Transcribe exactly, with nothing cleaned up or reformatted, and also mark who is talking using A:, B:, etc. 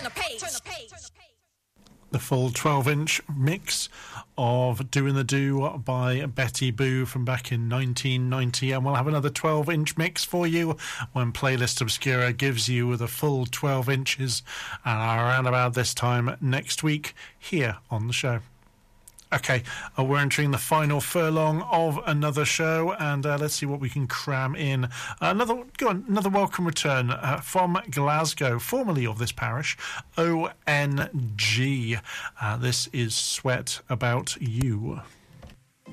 A: the page. Turn the page.
B: The full twelve-inch mix of Doing the Do by Betty Boo from back in nineteen ninety, and we'll have another twelve-inch mix for you when Playlist Obscura gives you the full twelve inches uh, around about this time next week here on the show. Okay, uh, we're entering the final furlong of another show, and uh, let's see what we can cram in. Uh, another, go on, another welcome return uh, from Glasgow, formerly of this parish, O N G. Uh, this is Sweat About You.